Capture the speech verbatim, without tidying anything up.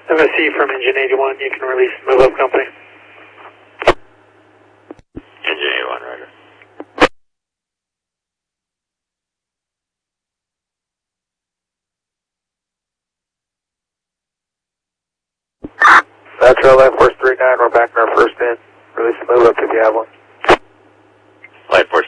M S C from Engine eighty-one, you can release move up company. Engine eighty-one, roger. Metro Light Force three nine, we're back in our first in. Release move up if you have one. Light Force